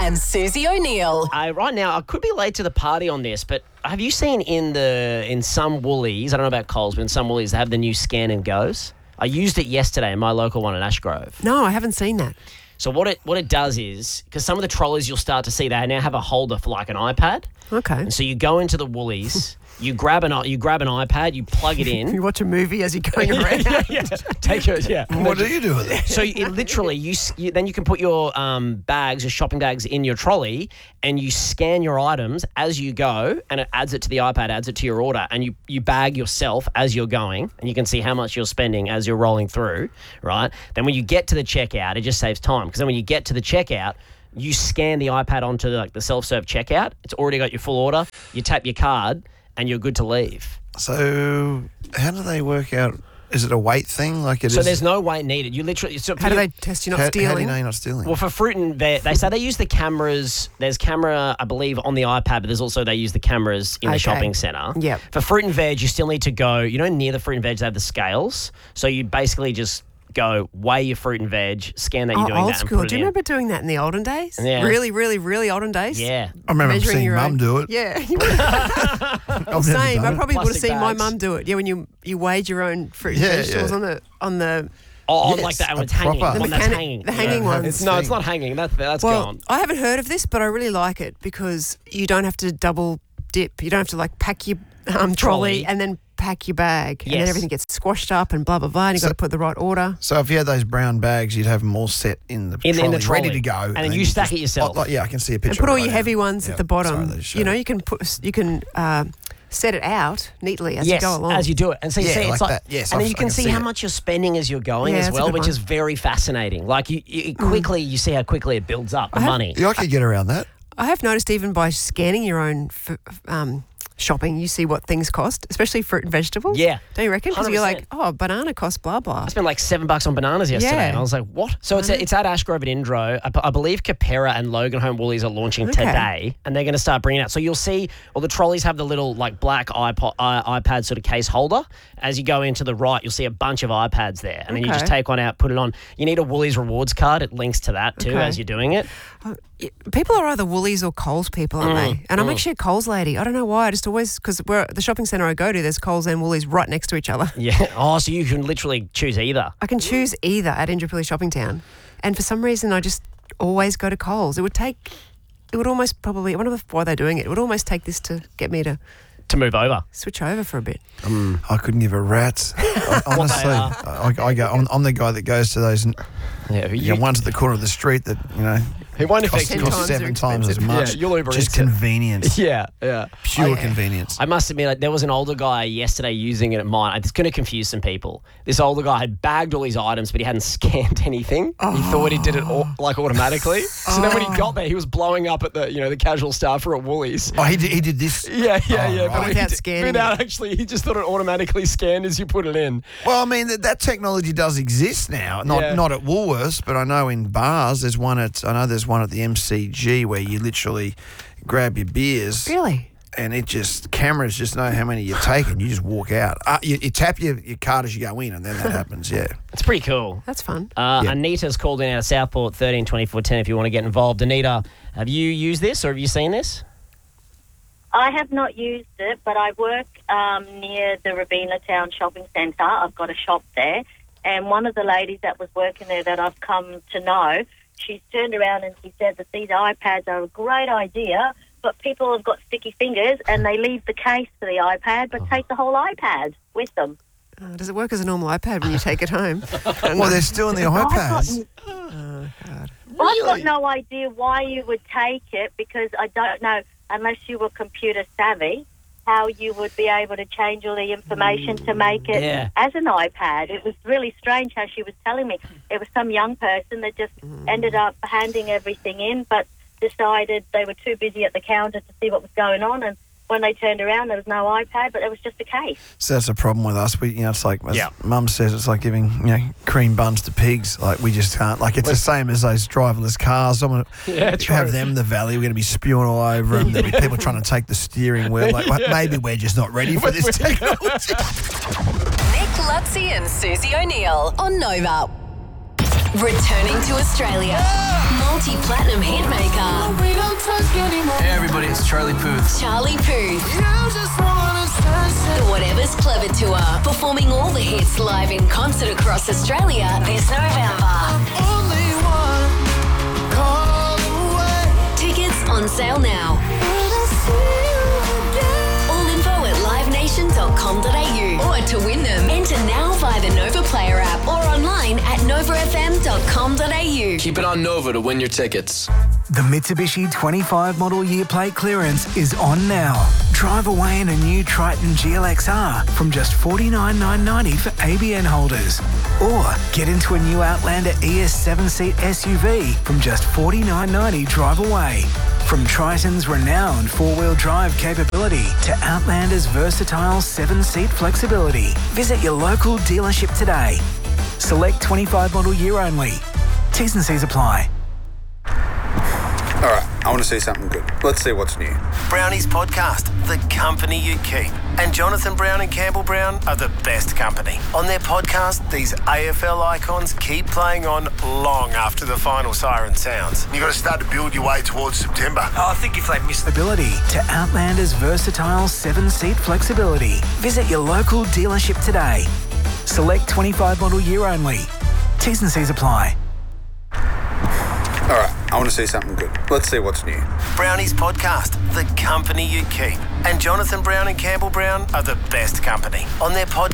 and Susie O'Neill. Right now, I could be late to the party on this, but have you seen in some Woolies, I don't know about Coles, but in some Woolies, they have the new Scan and Goes? I used it yesterday in my local one in Ashgrove. No, I haven't seen that. So what it does is, because some of the trolleys you'll start to see, they now have a holder for like an iPad. Okay. And so you go into the Woolies, you grab an iPad, you plug it in. You watch a movie as you're going around. Take it, yeah. What do you do with it? So it literally, then you can put your bags, your shopping bags in your trolley, and you scan your items as you go, and it adds it to the iPad, adds it to your order, and you bag yourself as you're going, and you can see how much you're spending as you're rolling through, right? Then when you get to the checkout, it just saves time, because then when you get to the checkout, you scan the iPad onto the self-serve checkout. It's already got your full order. You tap your card, and you're good to leave. So how do they work out? Is it a weight thing? So there's no weight needed. You literally. How do they test you're not stealing? How do you know you're not stealing? Well, for fruit and veg, they say they use the cameras. There's camera, I believe, on the iPad, but there's also they use the cameras in the shopping centre. Yep. For fruit and veg, you still need to go. Near the fruit and veg, they have the scales. So you basically just go weigh your fruit and veg, scan that you're doing old that, and school. put it Do you in. remember doing that in the olden days? Yeah. Really, really, really olden days? Yeah. I remember Measuring seeing your Mum own- do it. Yeah. I've never Same. done I it. probably would have Plastic seen my bags. mum do it. Yeah, when you weighed your own fruit and Yeah, vegetables yeah. on the Oh, Yes, like that a when it's hanging. proper- When The that's mechanic- hanging. the hanging ones. It's not hanging. That's well, gone. I haven't heard of this, but I really like it because you don't have to double dip. You don't have to pack your trolley and then pack your bag, and then Yes. everything gets squashed up and blah blah blah. And you've got to put the right order. So if you had those brown bags, you'd have them all set in the In the trolley, trolley. ready to go. And then you stack it yourself. I can see a picture. And put all of it your right heavy now. ones Yeah. at the bottom. Sorry, they just showed You can set it out neatly as you go along. as you do it. And so you Yeah, see, it's like like, that. Yes, and then I you can can see see how it. much you're spending as you're going Yeah, as that's a well, good which one. is very fascinating. Like you quickly, you see how quickly it builds up the money. Yeah, I could get around that. I have noticed even by scanning your own shopping, you see what things cost, especially fruit and vegetables. Yeah. Don't you reckon? Because you're 100%. like, oh, banana costs blah blah. I spent like $7 on bananas yesterday, Yeah. and I was like, "What?" So it's at Ashgrove at Indro. I believe Capera and Loganholme Woolies are launching today, and they're going to start bringing out. So you'll see, the trolleys have the little black iPad sort of case holder. As you go into the right, you'll see a bunch of iPads there, and then you just take one out, put it on. You need a Woolies rewards card. It links to that too as you're doing it. People are either Woolies or Coles people, aren't they? And I'm actually a Coles lady. I don't know why. I just always, because we're the shopping centre I go to, there's Coles and Woolies right next to each other. Yeah. Oh, so you can literally choose either. I can choose either at Indooroopilly Shopping Town. And for some reason, I just always go to Coles. It would almost probably, I wonder why they're doing it. It would almost take this to get me to move over. switch over for a bit. I couldn't give a rat's. Honestly, I'm the guy that goes to those. Ones at the corner of the street that It won't affect cost you. times 7 they're times as expensive. much. Yeah, you'll Uber just Eats it. convenience. Yeah. Pure convenience. I must admit, there was an older guy yesterday using it at mine. It's going to confuse some people. This older guy had bagged all his items, but he hadn't scanned anything. He thought he did it automatically. So then when he got there, he was blowing up at the casual staffer at Woolies. Oh, he did this. Yeah. right. But Without scanning without actually, he just thought it automatically scanned as you put it in. Well, I mean that technology does exist now. Not at Woolworths, but I know in bars there's one at the MCG where you literally grab your beers. Really? And cameras just know how many you've taken. You just walk out. You tap your card as you go in, and then that happens. Yeah. It's pretty cool. That's fun. Anita's called in out of Southport, 13 24 10 if you want to get involved. Anita, have you used this or have you seen this? I have not used it, but I work near the Robina Town Shopping Centre. I've got a shop there. And one of the ladies that was working there that I've come to know, she's turned around and she said that these iPads are a great idea, but people have got sticky fingers and they leave the case for the iPad but take the whole iPad with them. Does it work as a normal iPad when you take it home? Well, they're still in the iPads. I've got no idea why you would take it because I don't know, unless you were computer savvy, how you would be able to change all the information to make it as an iPad. It was really strange how she was telling me. It was some young person that just ended up handing everything in but decided they were too busy at the counter to see what was going on, and when they turned around there was no iPad but there was just a case. So that's a problem with us. It's like, as Mum says, it's like giving cream buns to pigs. Like we just can't. Like it's the same as those driverless cars. I'm gonna have them in the valley. We're gonna be spewing all over them. There'll be people trying to take the steering wheel. Like maybe we're just not ready for this technology. Nick Lutzi and Susie O'Neill on Nova. Returning to Australia. Multi-platinum hit maker. Hey everybody, it's Charlie Puth. Charlie Puth. The Whatever's Clever Tour. Performing all the hits live in concert across Australia this November. Tickets on sale now. All info at livenation.com.au. Or to win them, enter now via the Nova Player app or online at novafm.com.au. Keep it on Nova to win your tickets. The Mitsubishi 25 model year plate clearance is on now. Drive away in a new Triton GLXR from just $49,990 for ABN holders. Or get into a new Outlander ES 7-seat SUV from just $49,990 drive away. From Triton's renowned four-wheel drive capability to Outlander's versatile 7-seat flexibility. Visit your local dealership today. Select 25 model year only. T's and C's apply. All right, I want to see something good. Let's see what's new. Brownies Podcast, the company you keep. And Jonathan Brown and Campbell Brown are the best company. On their podcast, these AFL icons keep playing on long after the final siren sounds. You've got to start to build your way towards September. I think if they miss the ability to Outlander's versatile 7-seat flexibility. Visit your local dealership today. Select 25 model year only. T's and C's apply. All right, I want to see something good. Let's see what's new. Brownies Podcast, the company you keep. And Jonathan Brown and Campbell Brown are the best company. On their podcast,